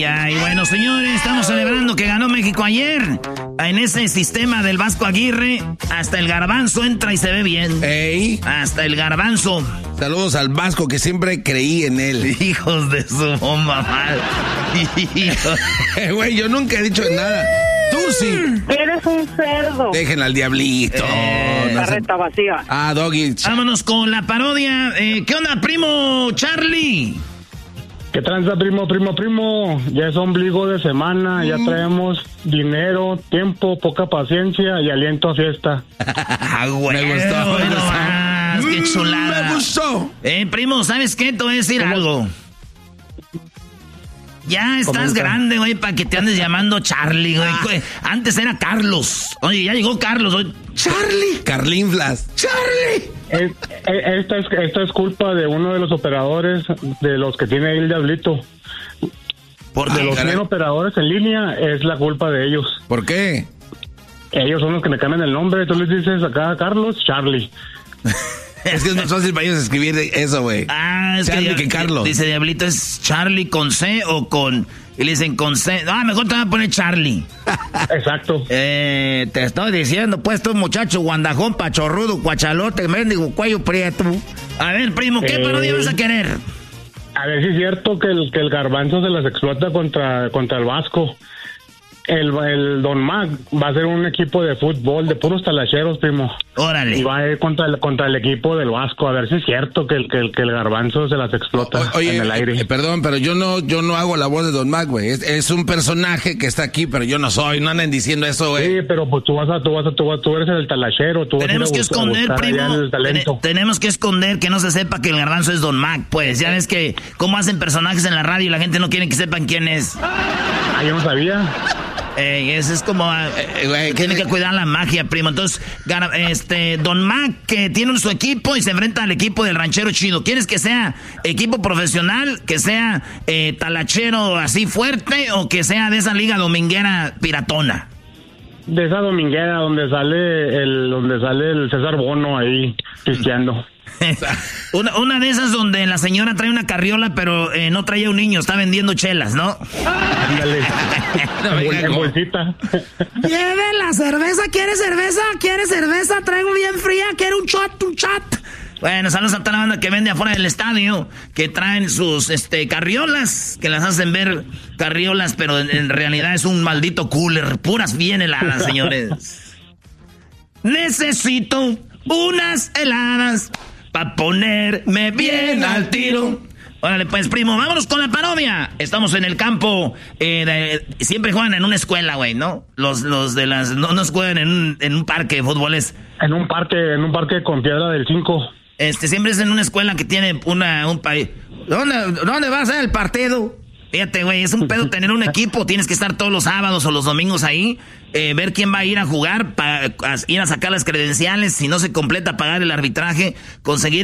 ay. Bueno, señores, estamos celebrando que ganó México ayer. En ese sistema del Vasco Aguirre, hasta el Garbanzo entra y se ve bien. ¡Ey! Hasta el Garbanzo. Saludos al Vasco, que siempre creí en él. Hijos de su bomba mal. Güey, yo nunca he dicho nada. Tú sí. Eres un cerdo. Déjenla al diablito. Carreta vacía. Ah, Doggy. Vámonos con la parodia. ¿Qué onda, primo Charlie? ¿Qué tranza, primo? Ya es ombligo de semana, ya traemos dinero, tiempo, poca paciencia y aliento a fiesta. Güey, Me gustó. Qué chulada. Me gustó. Primo, ¿sabes qué? Te voy a decir algo. Ya estás grande, güey, para que te andes llamando Charlie, güey. Antes era Carlos. Oye, ya llegó Carlos. Oye, Charlie. Carlinflas. Charlie. Esta es culpa de uno de los operadores, de los que tiene ahí el diablito. De los 100 operadores en línea, es la culpa de ellos. ¿Por qué? Ellos son los que me cambian el nombre. Tú les dices acá a Carlos, Charlie. Es que es más fácil para ellos escribir eso, güey. Es Charlie que Carlos. Dice Diablito, ¿es Charlie con C o con...? Y le dicen con C. Mejor te van a poner Charlie. Exacto. Te estoy diciendo, pues, tú, muchacho, guandajón, pachorrudo, cuachalote, mendigo, cuello prieto. A ver, primo, ¿qué parodia vas a querer? A ver si es cierto que el Garbanzo se las explota contra el Vasco. El Don Mac va a ser un equipo de fútbol de puros talacheros, primo. Órale. Y va a ir contra el equipo del Vasco. A ver si es cierto que el Garbanzo se las explota en el aire. Perdón, pero yo no hago la voz de Don Mac, güey. Es un personaje que está aquí, pero yo no soy. No anden diciendo eso, güey. Sí, pero pues tú eres el talachero. Tenemos que esconder, primo. Tenemos que esconder que no se sepa que el Garbanzo es Don Mac. Pues ya ves que cómo hacen personajes en la radio y la gente no quiere que sepan quién es. Yo no sabía. Eso es como... tiene que cuidar la magia, primo. Entonces, Don Mac, que tiene su equipo y se enfrenta al equipo del ranchero chido. ¿Quieres que sea equipo profesional, que sea talachero así fuerte o que sea de esa liga dominguera piratona? De esa dominguera donde sale el César Bono ahí pisteando. Una de esas donde la señora trae una carriola, pero no traía un niño, está vendiendo chelas, ¿no? Ándale. En bolsita. Lleve la cerveza, ¿quiere cerveza? ¿Quiere cerveza? Traigo bien fría, ¿quiere un shot? Bueno, saludos a toda la banda que vende afuera del estadio, que traen sus carriolas, que las hacen ver carriolas, pero en realidad es un maldito cooler, puras bien heladas, señores. Necesito unas heladas pa' ponerme bien al tiro. Órale, pues, primo, vámonos con la parodia. Estamos en el campo, siempre juegan en una escuela, güey, ¿no? Los de las... No juegan en un parque de fútboles. En un parque con piedra del 5. Siempre es en una escuela que tiene un país. ¿Dónde va a ser el partido? Fíjate, güey, es un pedo tener un equipo. Tienes que estar todos los sábados o los domingos ahí, ver quién va a ir a jugar, para ir a sacar las credenciales. Si no se completa, pagar el arbitraje, conseguir